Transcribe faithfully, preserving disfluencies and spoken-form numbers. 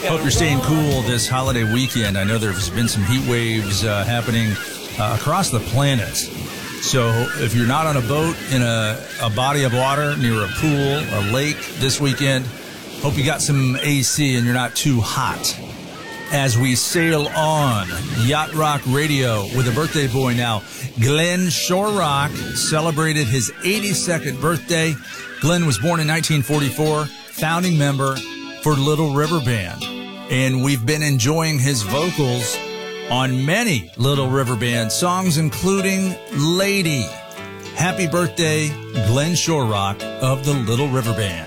Hope you're staying cool this holiday weekend. I know there's been some heat waves uh, happening uh, across the planet. So if you're not on a boat in a, a body of water near a pool, a lake this weekend, hope you got some A C and you're not too hot. As we sail on, Yacht Rock Radio with a birthday boy now. Glenn Shorrock celebrated his eighty-second birthday. Glenn was born in nineteen forty-four, founding member for Little River Band. And we've been enjoying his vocals on many Little River Band songs, including Lady. Happy birthday, Glenn Shorrock of the Little River Band.